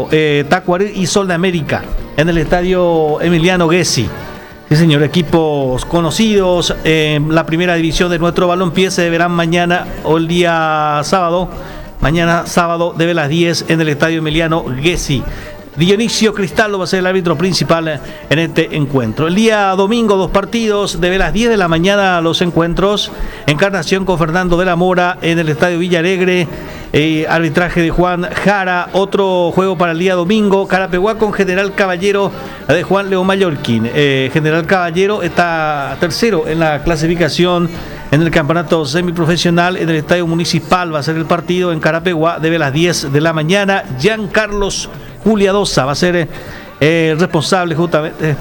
Tacuarí y Sol de América en el estadio Emiliano Gessi. Sí, señor, equipos conocidos en la primera división de nuestro balompié se verán mañana o el día sábado. Mañana sábado debe las 10 en el estadio Emiliano Gessi. Dionisio Cristaldo va a ser el árbitro principal en este encuentro. El día domingo, 2 partidos, debe las 10 de la mañana los encuentros. Encarnación con Fernando de la Mora en el estadio Villalegre. Arbitraje de Juan Jara. Otro juego para el día domingo, Carapeguá con General Caballero de Juan León Mallorquín. General Caballero está tercero en la clasificación en el campeonato semiprofesional. En el estadio municipal va a ser el partido en Carapeguá, debe las 10 de la mañana. Giancarlos Juliadosa va a ser responsable justamente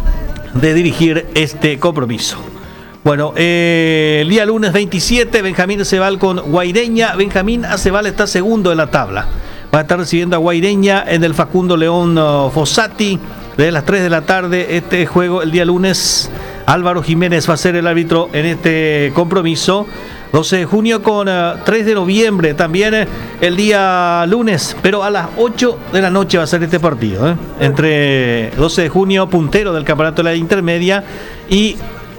de dirigir este compromiso. Bueno, el día lunes 27, Benjamín Acebal con Guaireña. Benjamín Acebal está segundo en la tabla. Va a estar recibiendo a Guaireña en el Facundo León Fossati de las 3 de la tarde. Este juego el día lunes. Álvaro Jiménez va a ser el árbitro en este compromiso. 12 de junio con 3 de noviembre también el día lunes, pero a las 8 de la noche va a ser este partido, entre 12 de junio, puntero del campeonato de la intermedia, y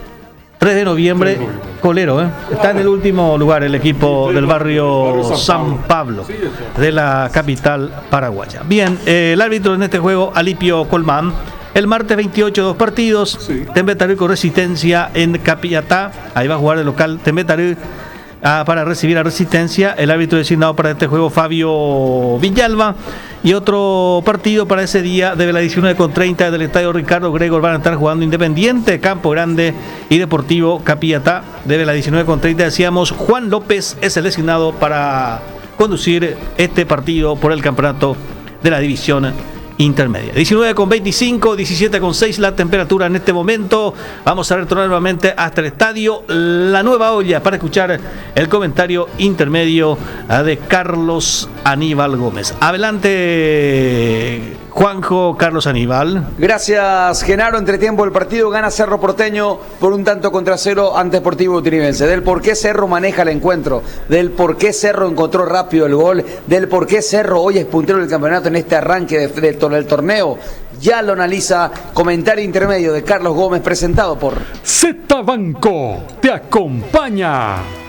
3 de noviembre, colero, está en el último lugar el equipo del barrio San Pablo de la capital paraguaya. Bien, el árbitro en este juego, Alipio Colmán. El martes 28, 2 partidos. Sí. Tembetarú con Resistencia en Capiatá. Ahí va a jugar el local Tembetarú para recibir a Resistencia. El árbitro designado para este juego, Fabio Villalba. Y otro partido para ese día, de las 19:30 del estadio Ricardo Gregor, van a estar jugando Independiente, Campo Grande y Deportivo Capiatá. De las 19:30 decíamos, Juan López es el designado para conducir este partido por el campeonato de la división intermedia. 19:25, 17:6 la temperatura en este momento. Vamos a retornar nuevamente hasta el estadio La Nueva Olla para escuchar el comentario intermedio de Carlos Aníbal Gómez. Adelante, Juanjo, Carlos Aníbal. Gracias, Genaro. Entretiempo del partido, gana Cerro Porteño por 1-0 ante Sportivo Utinibense. Del por qué Cerro maneja el encuentro, del por qué Cerro encontró rápido el gol, del por qué Cerro hoy es puntero del campeonato en este arranque del torneo. Ya lo analiza comentario intermedio de Carlos Gómez, presentado por Z Banco. Te acompaña.